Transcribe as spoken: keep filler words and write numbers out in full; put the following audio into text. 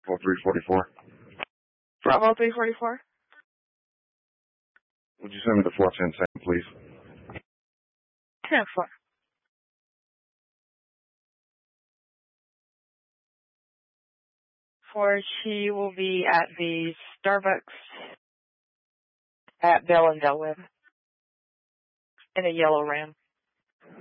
three forty-four. Bravo three forty-four. Would you send me the four ten second, please? ten four. For she will be at the Starbucks at Bell and Delwyn in a yellow Ram.